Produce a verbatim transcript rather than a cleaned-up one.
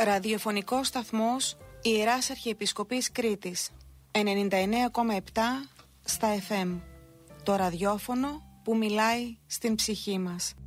Ραδιοφωνικός σταθμός Ιεράς Αρχιεπισκοπής Κρήτης ενενήντα εννέα κόμμα επτά στα εφ εμ. Το ραδιόφωνο που μιλάει στην ψυχή μας.